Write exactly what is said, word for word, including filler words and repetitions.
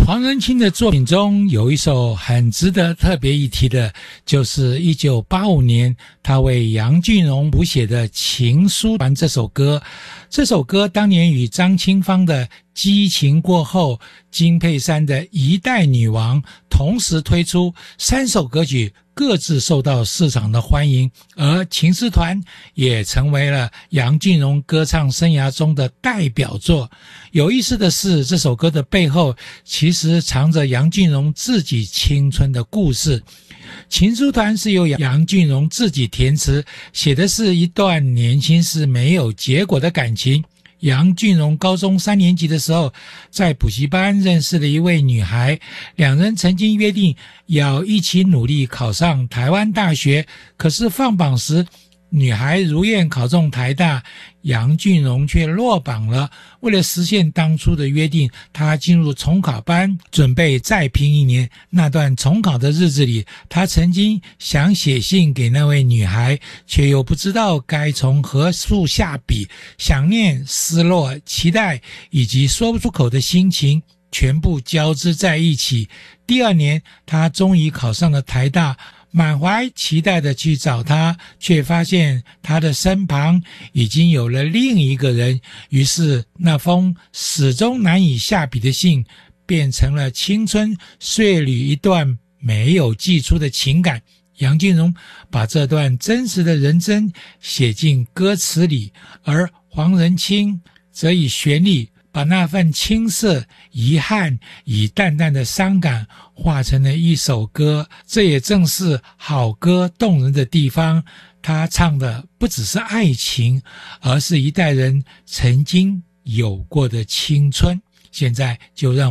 黄仁清的作品中有一首很值得特别一提的，就是一九八五年他为杨俊荣谱写的《情书团》这首歌。这首歌当年与张清芳的《激情过后》、金佩珊的《一代女王》同时推出，三首歌曲各自受到市场的欢迎，而《情诗团》也成为了杨俊荣歌唱生涯中的代表作。有意思的是，这首歌的背后其实藏着杨俊荣自己青春的故事。情书团是由杨俊荣自己填词，写的是一段年轻时没有结果的感情。杨俊荣高中三年级的时候，在补习班认识了一位女孩，两人曾经约定要一起努力考上台湾大学，可是放榜时女孩如愿考中台大，杨俊荣却落榜了。为了实现当初的约定，他进入重考班，准备再拼一年。那段重考的日子里，他曾经想写信给那位女孩，却又不知道该从何处下笔，想念、失落、期待以及说不出口的心情全部交织在一起。第二年，他终于考上了台大，满怀期待的去找他，却发现他的身旁已经有了另一个人。于是那封始终难以下笔的信变成了青春岁旅一段没有寄出的情感。杨俊荣把这段真实的人真写进歌词里，而黄仁清则以旋律把那份青涩、遗憾以淡淡的伤感化成了一首歌。这也正是好歌动人的地方，他唱的不只是爱情，而是一代人曾经有过的青春。现在就让